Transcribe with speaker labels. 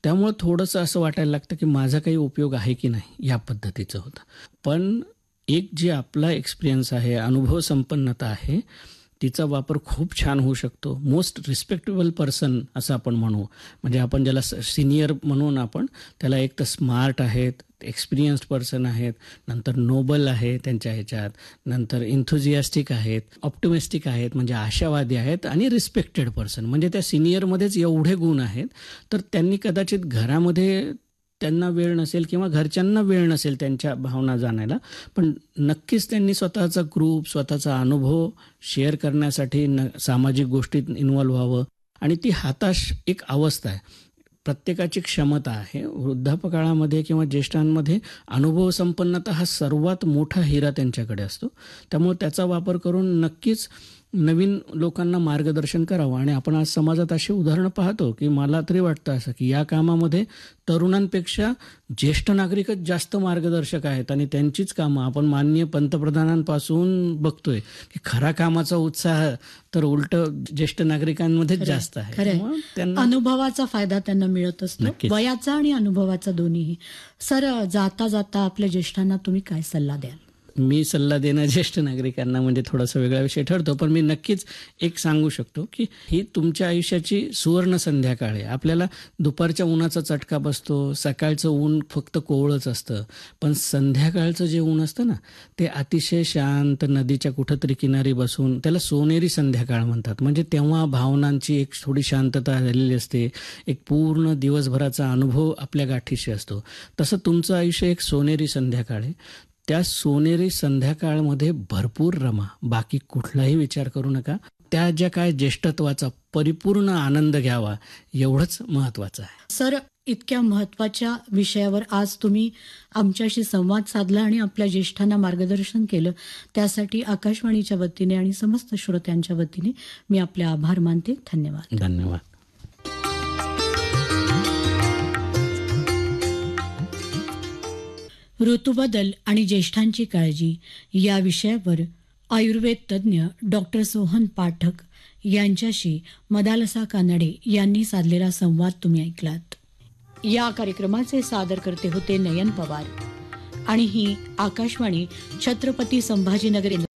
Speaker 1: त्यामुळे थोडंसं असं वाटायला लागतं की माझा काही उपयोग आहे की नाही, या पद्धतीचं होतं. पण एक जे आपला एक्सपिरियन्स आहे, अनुभव संपन्नता आहे, तिचा वापर खूप छान होऊ शकतो. मोस्ट रिस्पेक्टेबल पर्सन असं आपण म्हणू, म्हणजे आपण ज्याला सिनियर म्हणून आपण त्याला, एक तर स्मार्ट आहेत, एक्सपिरियन्स्ड पर्सन आहेत, नंतर नोबल आहे त्यांच्या ह्याच्यात, नंतर इन्थुझियास्टिक आहेत, ऑप्टिमिस्टिक आहेत म्हणजे आशावादी आहेत, आणि रिस्पेक्टेड पर्सन म्हणजे त्या सिनियरमध्येच एवढे गुण आहेत. तर त्यांनी कदाचित घरामध्ये त्यांना वेळ नसेल किंवा घरच्यांना वेळ नसेल त्यांच्या भावना जाणायला, पण नक्कीच त्यांनी स्वतःचा ग्रुप, स्वतःचा अनुभव शेअर करण्यासाठी सामाजिक गोष्टीत इन्व्हॉल्व्ह व्हावं. आणि ती हाताश एक अवस्था आहे, प्रत्येकाची क्षमता आहे. वृद्धापकाळामध्ये किंवा ज्येष्ठांमध्ये अनुभव संपन्नता हा सर्वात मोठा हिरा त्यांच्याकडे असतो. त्यामुळे त्याचा वापर करून नक्कीच नवीन लोकांना मार्गदर्शन करावं. आणि आपण आज समाजात अशी उदाहरणं पाहतो की मला तरी वाटतं असं की या कामामध्ये तरुणांपेक्षा ज्येष्ठ नागरिकच जास्त मार्गदर्शक आहेत, आणि त्यांचीच कामं आपण माननीय पंतप्रधानांपासून बघतोय की खरा कामाचा उत्साह तर उलट ज्येष्ठ नागरिकांमध्येच जास्त आहे.
Speaker 2: त्यांना अनुभवाचा फायदा त्यांना मिळत असतो, वयाचा आणि अनुभवाचा दोन्ही. सर, जाता जाता आपल्या ज्येष्ठांना तुम्ही काय सल्ला द्याल?
Speaker 1: मी सल्ला देणं ज्येष्ठ नागरिकांना म्हणजे थोडासा वेगळा विषय ठरतो, पण मी नक्कीच एक सांगू शकतो की ही तुमच्या आयुष्याची सुवर्ण संध्याकाळ आहे. आपल्याला दुपारच्या उन्हाचा चटका बसतो, सकाळचं ऊन फक्त कोवळच असतं, पण संध्याकाळचं जे ऊन असतं ना, ते अतिशय शांत नदीच्या कुठंतरी किनारी बसून, त्याला सोनेरी संध्याकाळ म्हणतात. म्हणजे तेव्हा भावनांची एक थोडी शांतता झालेली असते, एक पूर्ण दिवसभराचा अनुभव आपल्या गाठीशी असतो. तसं तुमचं आयुष्य एक सोनेरी संध्याकाळ आहे. त्या सोनेरी संध्याकाळमध्ये भरपूर रमा, बाकी कुठलाही विचार करू नका. त्या ज्या काय ज्येष्ठत्वाचा परिपूर्ण आनंद घ्यावा, एवढंच महत्वाचं आहे.
Speaker 2: सर, इतक्या महत्वाच्या विषयावर आज तुम्ही आमच्याशी संवाद साधला आणि आपल्या ज्येष्ठांना मार्गदर्शन केलं, त्यासाठी आकाशवाणीच्या वतीने आणि समस्त श्रोत्यांच्या वतीने मी आपले आभार मानते. धन्यवाद.
Speaker 1: धन्यवाद.
Speaker 2: ऋतुबदल आणि ज्येष्ठांची काळजी या विषयावर आयुर्वेद तज्ज्ञ डॉक्टर सोहन पाठक यांच्याशी मदालसा कानडे यांनी साधलेला संवाद तुम्ही ऐकलात. या कार्यक्रमाचे सादरकर्ते होते नयन पवार आणि ही आकाशवाणी छत्रपती संभाजीनगर